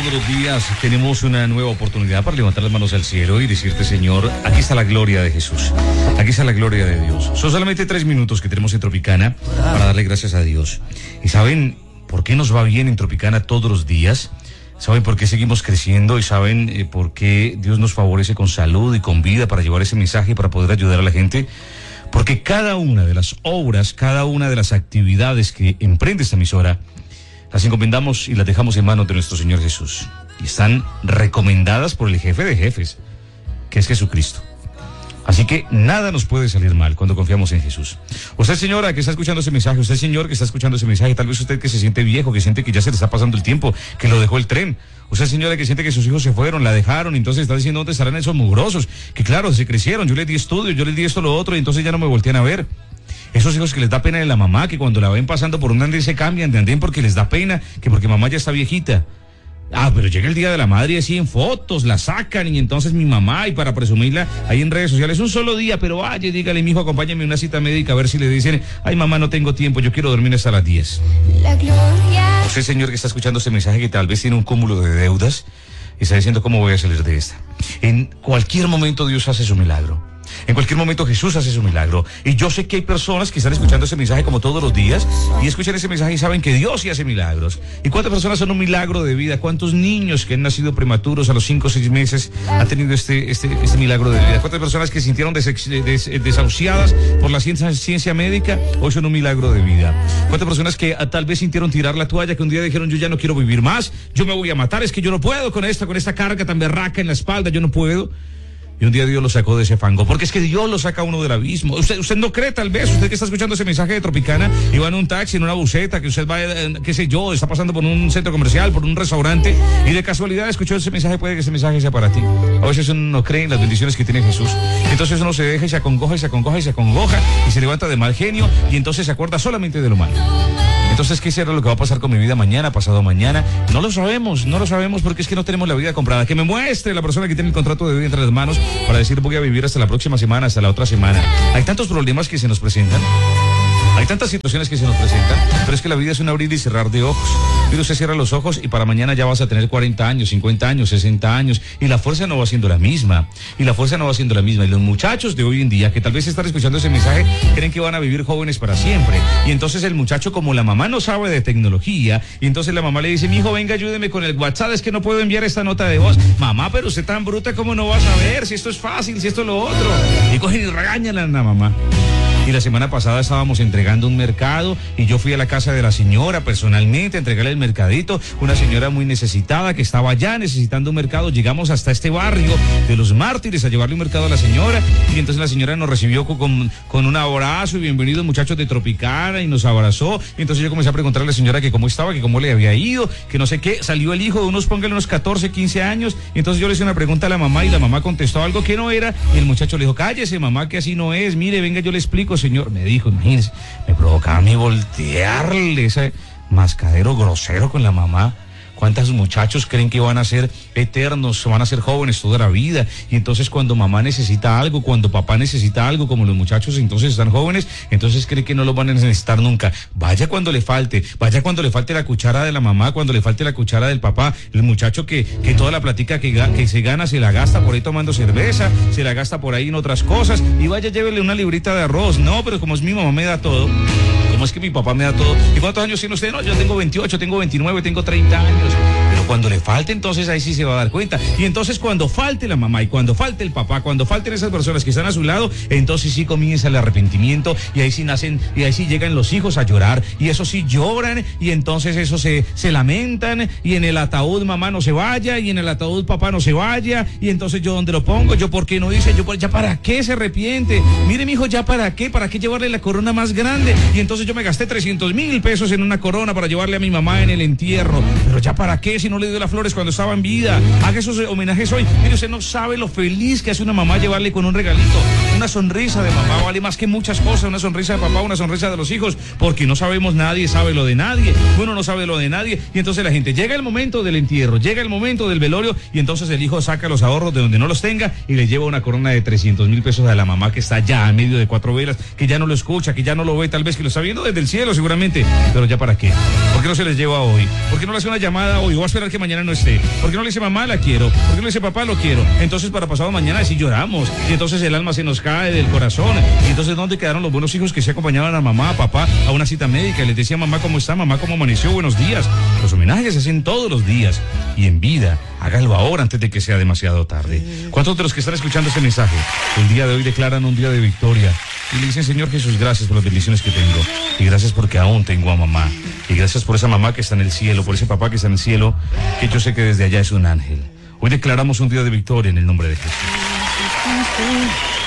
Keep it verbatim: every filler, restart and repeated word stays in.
todos los días tenemos una nueva oportunidad para levantar las manos al cielo y decirte, Señor, aquí está la gloria de Jesús, aquí está la gloria de Dios. Son solamente tres minutos que tenemos en Tropicana para darle gracias a Dios. ¿Y saben por qué nos va bien en Tropicana todos los días? ¿Saben por qué seguimos creciendo? ¿Y saben eh, por qué Dios nos favorece con salud y con vida para llevar ese mensaje y para poder ayudar a la gente? Porque cada una de las obras, cada una de las actividades que emprende esta emisora, las encomendamos y las dejamos en manos de nuestro Señor Jesús. Y están recomendadas por el jefe de jefes, que es Jesucristo. Así que nada nos puede salir mal cuando confiamos en Jesús. Usted, señora, que está escuchando ese mensaje, usted, señor, que está escuchando ese mensaje, tal vez usted que se siente viejo, que siente que ya se le está pasando el tiempo, que lo dejó el tren. Usted, señora, que siente que sus hijos se fueron, la dejaron, y entonces está diciendo dónde estarán esos mugrosos, que claro, se crecieron, yo les di estudio, yo les di esto, lo otro, y entonces ya no me voltean a ver. Esos hijos que les da pena de la mamá, que cuando la ven pasando por un andén se cambian de andén porque les da pena, que porque mamá ya está viejita. Ah, pero llega el día de la madre y así en fotos la sacan y entonces mi mamá, y para presumirla ahí en redes sociales, un solo día, pero vaya, dígale, mijo, acompáñame a una cita médica a ver si le dicen, ay mamá, no tengo tiempo, yo quiero dormir hasta las diez. La gloria. Usted, señor, que está escuchando este mensaje, que tal vez tiene un cúmulo de deudas y está diciendo, ¿cómo voy a salir de esta? En cualquier momento Dios hace su milagro. En cualquier momento Jesús hace su milagro. Y yo sé que hay personas que están escuchando ese mensaje como todos los días y escuchan ese mensaje y saben que Dios sí hace milagros. ¿Y cuántas personas son un milagro de vida? ¿Cuántos niños que han nacido prematuros a los cinco o seis meses han tenido este, este, este milagro de vida? ¿Cuántas personas que se sintieron des, des, desahuciadas por la ciencia, ciencia médica hoy son un milagro de vida? ¿Cuántas personas que a, tal vez sintieron tirar la toalla, que un día dijeron, yo ya no quiero vivir más, yo me voy a matar, es que yo no puedo con esta, con esta carga tan berraca en la espalda, yo no puedo? Y un día Dios lo sacó de ese fango, porque es que Dios lo saca a uno del abismo. Usted, usted no cree, tal vez, usted que está escuchando ese mensaje de Tropicana y va en un taxi, en una buseta, que usted va, eh, qué sé yo, está pasando por un centro comercial, por un restaurante, y de casualidad escuchó ese mensaje, puede que ese mensaje sea para ti. A veces uno no cree en las bendiciones que tiene Jesús. Entonces uno se deja y se acongoja y se acongoja y se acongoja y se levanta de mal genio y entonces se acuerda solamente de lo malo. Entonces, ¿qué será lo que va a pasar con mi vida mañana, pasado mañana? No lo sabemos, no lo sabemos porque es que no tenemos la vida comprada. Que me muestre la persona que tiene el contrato de vida entre las manos para decir voy a vivir hasta la próxima semana, hasta la otra semana. Hay tantos problemas que se nos presentan. Hay tantas situaciones que se nos presentan, pero es que la vida es un abrir y cerrar de ojos. Pero usted cierra los ojos y para mañana ya vas a tener cuarenta años, cincuenta años, sesenta años, y la fuerza no va siendo la misma, y la fuerza no va siendo la misma. Y los muchachos de hoy en día, que tal vez están escuchando ese mensaje, creen que van a vivir jóvenes para siempre. Y entonces el muchacho, como la mamá no sabe de tecnología, y entonces la mamá le dice, mi hijo, venga, ayúdeme con el WhatsApp, es que no puedo enviar esta nota de voz. Mamá, pero usted tan bruta, ¿cómo no va a saber si esto es fácil, si esto es lo otro? Y cogen y regañan a la mamá. Y la semana pasada estábamos entregando un mercado y yo fui a la casa de la señora personalmente a entregarle el mercadito, una señora muy necesitada que estaba allá necesitando un mercado. Llegamos hasta este barrio de los Mártires a llevarle un mercado a la señora y entonces la señora nos recibió con, con un abrazo y bienvenidos muchachos de Tropicana y nos abrazó. Y entonces yo comencé a preguntarle a la señora que cómo estaba, que cómo le había ido, que no sé qué. Salió el hijo de unos, póngale unos catorce, quince años, y entonces yo le hice una pregunta a la mamá y la mamá contestó algo que no era y el muchacho le dijo, cállese mamá, que así no es, mire, venga, yo le explico, señor. Me dijo, imagínese, me provocaba a mí voltearle ese mascadero grosero con la mamá. ¿Cuántos muchachos creen que van a ser eternos, van a ser jóvenes toda la vida? Y entonces cuando mamá necesita algo, cuando papá necesita algo, como los muchachos entonces están jóvenes, entonces creen que no lo van a necesitar nunca. Vaya cuando le falte, vaya cuando le falte la cuchara de la mamá, cuando le falte la cuchara del papá. El muchacho que, que toda la platica que, que se gana se la gasta por ahí tomando cerveza, se la gasta por ahí en otras cosas, y vaya, llévele una librita de arroz. No, pero como es mi mamá me da todo, como es que mi papá me da todo. ¿Y cuántos años tiene usted? No, yo tengo veintiocho, tengo veintinueve, tengo treinta años. Pero cuando le falte, entonces ahí sí se va a dar cuenta. Y entonces cuando falte la mamá y cuando falte el papá, cuando falten esas personas que están a su lado, entonces sí comienza el arrepentimiento y ahí sí nacen, y ahí sí llegan los hijos a llorar, y eso sí lloran, y entonces eso se, se lamentan, y en el ataúd mamá no se vaya, y en el ataúd papá no se vaya, y entonces yo dónde lo pongo, yo por qué no hice, yo por, ya para qué se arrepiente, mire mi hijo, ya para qué, para qué llevarle la corona más grande, y entonces yo me gasté trescientos mil pesos en una corona para llevarle a mi mamá en el entierro, pero ya para qué si no le dio las flores cuando estaba en vida. Haga esos homenajes hoy. Mire, usted no sabe lo feliz que hace una mamá llevarle con un regalito. Una sonrisa de mamá vale más que muchas cosas. Una sonrisa de papá, una sonrisa de los hijos, porque no sabemos, nadie sabe lo de nadie. Uno no sabe lo de nadie. Y entonces la gente, llega el momento del entierro, llega el momento del velorio, y entonces el hijo saca los ahorros de donde no los tenga y le lleva una corona de trescientos mil pesos a la mamá que está ya en medio de cuatro velas, que ya no lo escucha, que ya no lo ve, tal vez que lo está viendo desde el cielo seguramente. Pero ya para qué. ¿Por qué no se les lleva hoy? ¿Por qué no le hace una llamada hoy? ¿O va a esperar imaginar que mañana no esté? ¿Por qué no le dice mamá, la quiero? ¿Por qué no le dice papá, lo quiero? Entonces para pasado mañana sí lloramos, y entonces el alma se nos cae del corazón, y entonces ¿dónde quedaron los buenos hijos que se acompañaban a mamá, a papá, a una cita médica, y les decía mamá, ¿cómo está? Mamá, ¿cómo amaneció? Buenos días. Los homenajes se hacen todos los días, y en vida, hágalo ahora antes de que sea demasiado tarde. ¿Cuántos de los que están escuchando este mensaje el día de hoy declaran un día de victoria y le dicen, Señor Jesús, gracias por las bendiciones que tengo, y gracias porque aún tengo a mamá, y gracias por esa mamá que está en el cielo, por ese papá que está en el cielo, que yo sé que desde allá es un ángel? Hoy declaramos un día de victoria en el nombre de Jesús.